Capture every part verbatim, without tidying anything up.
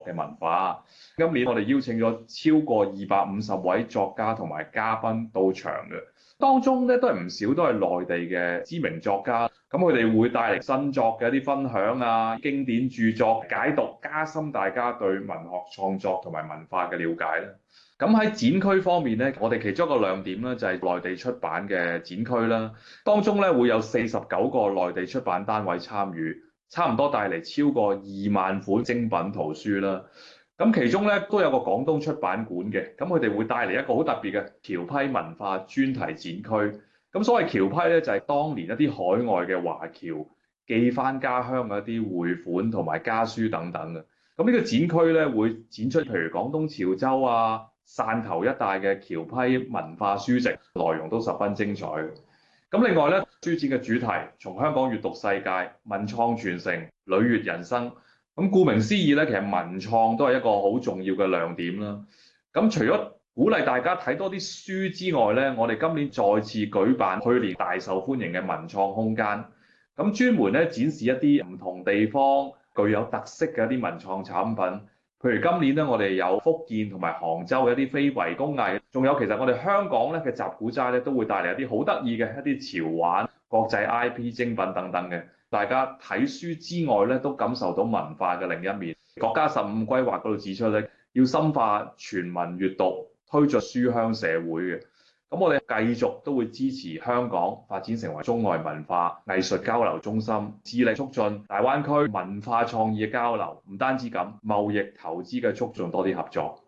嘅文化。今年我哋邀請咗超過二百五十位作家同埋嘉賓到場嘅，當中咧都係唔少都係內地嘅知名作家，咁佢哋會帶嚟新作嘅一啲分享啊、經典著作解讀，加深大家對文學創作同埋文化嘅了解啦。咁喺展區方面咧，我哋其中一個亮點咧就係內地出版嘅展區啦，當中咧會有四十九個內地出版單位參與，差唔多帶嚟超過二萬款精品圖書啦。咁其中咧都有個廣東出版館嘅，咁佢哋會帶嚟一個好特別嘅僑批文化專題展區。咁所謂僑批咧，就係當年一啲海外嘅華僑寄翻家鄉嘅一啲匯款同埋家書等等嘅。咁呢個展區咧會展出譬如廣東潮州啊、汕頭一帶嘅僑批文化書籍，內容都十分精彩嘅。咁另外咧，書展嘅主題從香港閱讀世界、文創傳承、履悅人生。咁顧名思義咧，其實文創都係一個好重要嘅亮點啦。咁除咗鼓勵大家睇多啲書之外咧，我哋今年再次舉辦去年大受歡迎嘅文創空間，咁專門咧展示一啲唔同地方具有特色嘅一啲文創產品。譬如今年咧，我哋有福建同埋杭州嘅一啲非遺工藝，仲有其實我哋香港咧嘅集古齋咧都會帶嚟一啲好得意嘅一啲潮玩、國際 I P 精品等等嘅。大家睇書之外咧，都感受到文化嘅另一面。國家十五規劃嗰度指出咧，要深化全民閱讀，推進書香社會嘅。咁我哋繼續都會支持香港發展成為中外文化藝術交流中心，致力促進大灣區文化創意嘅交流。唔單止咁，貿易投資嘅促進多啲合作。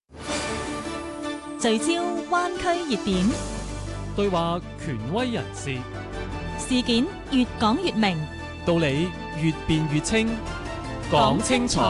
聚焦灣區熱點， 對話權威人士， 事件越講越明， 道理越辯越清，講清楚。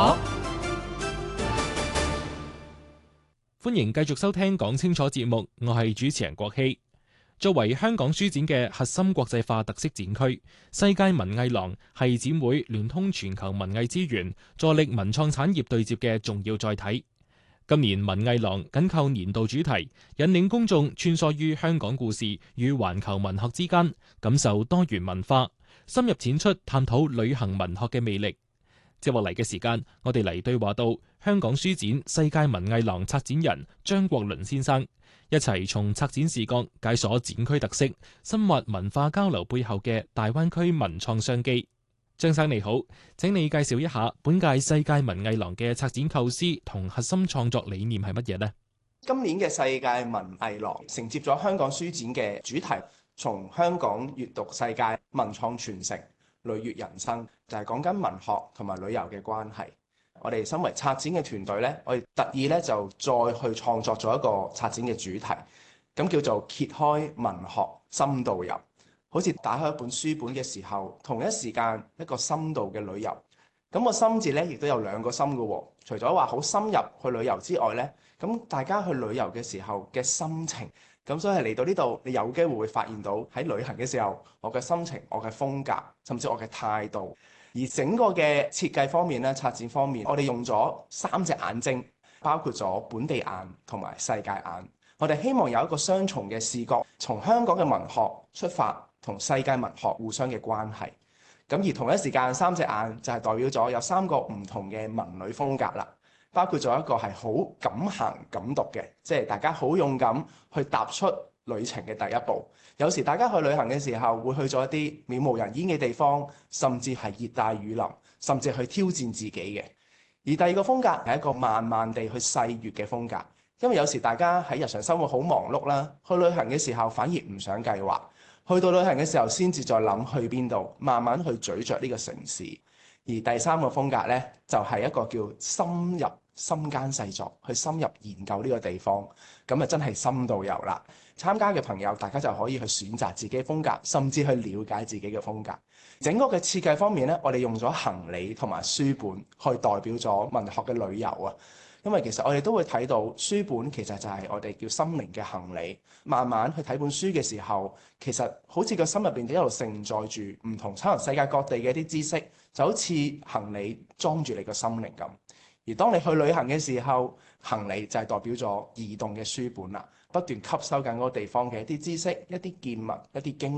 歡迎繼續收聽講清楚節目，我係主持人國希。作為香港書展嘅核心國際化特色展區，世界文藝廊係展會聯通全球文藝資源，助力文創產業對接嘅重要載體。今年文藝廊緊扣年度主題，引領公眾穿梭於香港故事與環球文學之間，感受多元文化，深入淺出探討旅行文學嘅魅力。接落嚟嘅時間，我哋嚟對話到香港書展世界文藝廊策展人張國倫先生，一齊從策展視角解鎖展區特色，深挖文化交流背後嘅大灣區文創商機。張生你好，請你介紹一下本屆世界文藝廊嘅策展構思同核心創作理念係乜嘢呢？ 今年嘅世界文藝廊承接咗香港書展嘅主題，從香港閱讀世界、文創傳承、履悅人生，就係講緊文學同埋旅遊嘅關係。我哋身為策展嘅團隊咧，我哋特意咧就再去創作咗一個策展嘅主題，咁叫做揭開文學深度遊。好似打開一本書本嘅時候，同一時間一個深度嘅旅遊。咁個深字咧，亦都有兩個深嘅喎。除咗話好深入去旅遊之外咧，咁大家去旅遊嘅時候嘅心情，咁所以嚟到呢度，你有機會會發現到喺旅行嘅時候，我嘅心情、我嘅風格，甚至我嘅態度。而整個嘅設計方面咧，策展方面，我哋用咗三隻眼睛，包括咗本地眼同埋世界眼。我哋希望有一個雙重嘅視覺，從香港嘅文學出發，同世界文學互相嘅關係。咁而同一時間，三隻眼就係代表咗有三個唔同嘅文旅風格啦，包括咗一個係好敢行敢讀嘅，即係大家好勇敢去踏出旅程嘅第一步。有時大家去旅行嘅時候，會去咗一啲渺無人煙嘅地方，甚至係熱帶雨林，甚至去挑戰自己嘅。而第二個風格係一個慢慢地去細閱嘅風格，因為有時大家喺日常生活好忙碌啦，去旅行嘅時候反而唔想計劃，去到旅行嘅時候先至再諗去邊度，慢慢去咀嚼呢個城市。而第三個風格呢，就係一個叫深入深耕細作，去深入研究呢個地方，咁啊真係深度遊啦。參加嘅朋友，大家就可以去選擇自己風格，甚至去了解自己嘅風格。整個嘅設計方面呢，我哋用咗行李同埋書本去代表咗文學嘅旅遊啊。因為其實我哋都會睇到書本其實就係我哋叫心靈嘅行李。慢慢去睇本書嘅時候，其實好似個心入邊一路承載住唔同可能世界各地嘅一啲知識，就好似行李裝住你個心靈咁。而當你去旅行嘅時候，行李就係代表咗移動嘅書本啦，不斷吸收緊嗰個地方嘅一啲知識、一啲見聞、一啲經歷，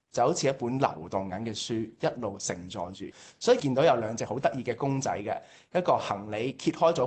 就好似一本流動緊嘅書，一路承載住。所以見到有兩隻好得意嘅公仔嘅，一個行李揭開咗